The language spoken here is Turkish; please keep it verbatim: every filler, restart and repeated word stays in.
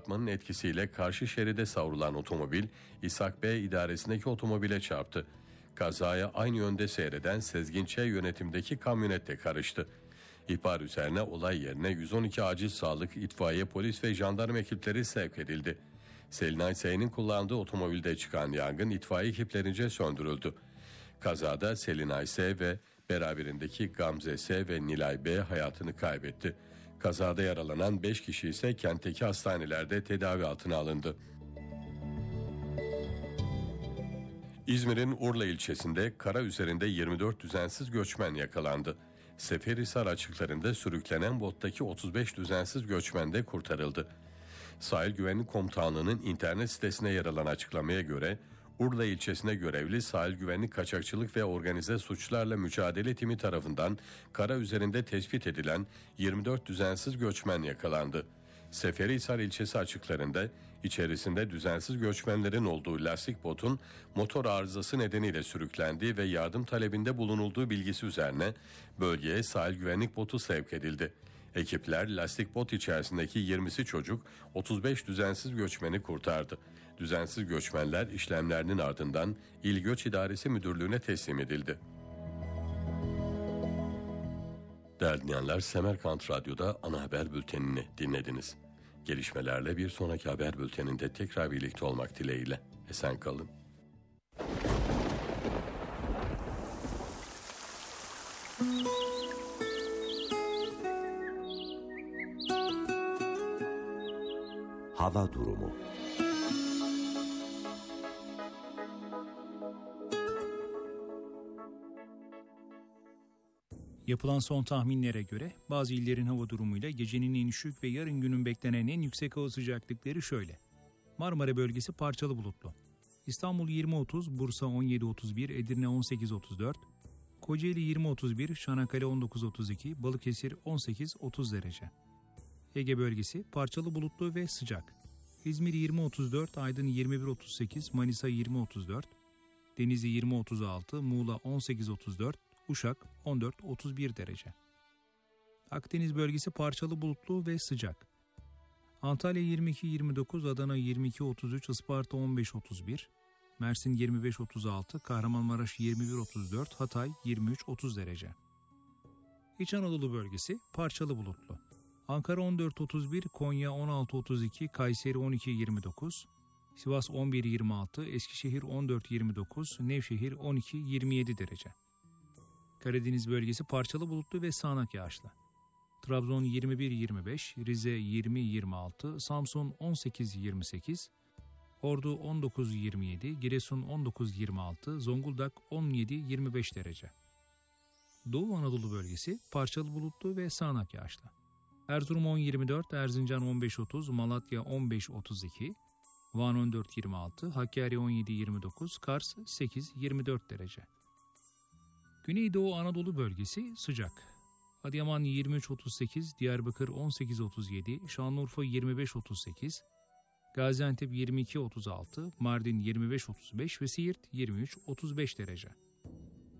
çarpmanın etkisiyle karşı şeride savrulan otomobil İshak Bey idaresindeki otomobile çarptı. Kazaya aynı yönde seyreden Sezgin Ç. yönetimdeki kamyonet de karıştı. İhbar üzerine olay yerine yüz on iki acil sağlık, itfaiye, polis ve jandarma ekipleri sevk edildi. Selinay S.'nin kullandığı otomobilde çıkan yangın itfaiye ekiplerince söndürüldü. Kazada Selinay S. ve beraberindeki Gamze S. ve Nilay B. hayatını kaybetti. Kazada yaralanan beş kişi ise kentteki hastanelerde tedavi altına alındı. İzmir'in Urla ilçesinde kara üzerinde yirmi dört düzensiz göçmen yakalandı. Seferihisar açıklarında sürüklenen bottaki otuz beş düzensiz göçmen de kurtarıldı. Sahil Güvenlik Komutanlığı'nın internet sitesine yer alan açıklamaya göre Urla ilçesine görevli Sahil Güvenlik Kaçakçılık ve Organize Suçlarla Mücadele Timi tarafından kara üzerinde tespit edilen yirmi dört düzensiz göçmen yakalandı. Seferihisar ilçesi açıklarında içerisinde düzensiz göçmenlerin olduğu lastik botun motor arızası nedeniyle sürüklendiği ve yardım talebinde bulunulduğu bilgisi üzerine bölgeye sahil güvenlik botu sevk edildi. Ekipler lastik bot içerisindeki yirmisi çocuk, otuz beş düzensiz göçmeni kurtardı. Düzensiz göçmenler işlemlerinin ardından İl Göç İdaresi Müdürlüğü'ne teslim edildi. Değerli dinleyenler, Semerkant Radyo'da ana haber bültenini dinlediniz. Gelişmelerle bir sonraki haber bülteninde tekrar birlikte olmak dileğiyle. Esen kalın. Hava durumu. Yapılan son tahminlere göre bazı illerin hava durumuyla gecenin en düşük ve yarın günün beklenen en yüksek hava sıcaklıkları şöyle. Marmara bölgesi parçalı bulutlu. İstanbul yirmi otuz, Bursa on yedi otuz bir, Edirne on sekiz otuz dört, Kocaeli yirmi otuz bir, Çanakkale on dokuz otuz iki, Balıkesir on sekiz otuz derece. Ege bölgesi parçalı bulutlu ve sıcak. İzmir yirmi otuz dört, Aydın yirmi bir otuz sekiz, Manisa yirmi otuz dört, Denizli yirmi otuz altı, Muğla on sekiz otuz dört, Uşak on dört otuz bir derece. Akdeniz bölgesi parçalı bulutlu ve sıcak. Antalya yirmi iki yirmi dokuz, Adana yirmi iki otuz üç, Isparta on beş otuz bir, Mersin yirmi beş otuz altı, Kahramanmaraş yirmi bir otuz dört, Hatay yirmi üç otuz derece. İç Anadolu bölgesi parçalı bulutlu. Ankara on dört otuz bir, Konya on altı otuz iki, Kayseri on iki yirmi dokuz, Sivas on bir yirmi altı, Eskişehir on dört yirmi dokuz, Nevşehir on iki yirmi yedi derece. Karadeniz bölgesi parçalı bulutlu ve sağanak yağışlı. Trabzon yirmi bir yirmi beş, Rize yirmi yirmi altı, Samsun on sekiz yirmi sekiz, Ordu on dokuz yirmi yedi, Giresun on dokuz yirmi altı, Zonguldak on yedi yirmi beş derece. Doğu Anadolu bölgesi parçalı bulutlu ve sağanak yağışlı. Erzurum on yirmi dört, Erzincan on beş otuz, Malatya on beş otuz iki, Van on dört yirmi altı, Hakkari on yedi yirmi dokuz, Kars sekiz yirmi dört derece. Güneydoğu Anadolu bölgesi sıcak. Adıyaman yirmi üç otuz sekiz, Diyarbakır on sekiz otuz yedi, Şanlıurfa yirmi beş otuz sekiz, Gaziantep yirmi iki otuz altı, Mardin yirmi beş otuz beş ve Siirt yirmi üç otuz beş derece.